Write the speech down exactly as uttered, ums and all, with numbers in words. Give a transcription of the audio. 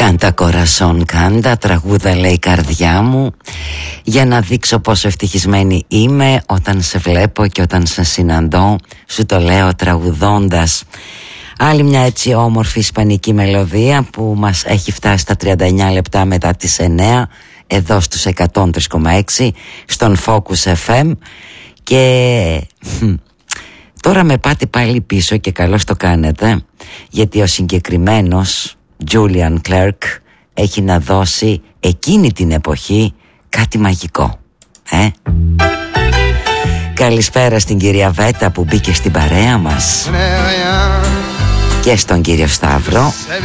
Κάντα κορασόν κάντα, τραγούδα λέει η καρδιά μου, για να δείξω πόσο ευτυχισμένη είμαι όταν σε βλέπω και όταν σε συναντώ, σου το λέω τραγουδώντας. Άλλη μια έτσι όμορφη ισπανική μελωδία που μας έχει φτάσει στα τριάντα εννιά λεπτά μετά τις εννιά, εδώ στους εκατόν τρία κόμμα έξι στον Focus εφ εμ. Και τώρα με πάτε πάλι πίσω και καλώς το κάνετε, γιατί ο συγκεκριμένος Julian Clerk έχει να δώσει εκείνη την εποχή κάτι μαγικό. ε? Καλησπέρα στην κυρία Βέτα που μπήκε στην παρέα μας και στον κύριο Σταύρο.